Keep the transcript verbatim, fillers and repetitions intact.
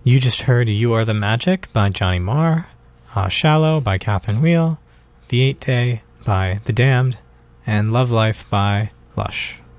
You just heard You Are the Magic by Johnny Marr, uh, Shallow by Catherine Wheel, The Eight Day by The Damned, and Love Life by Lush.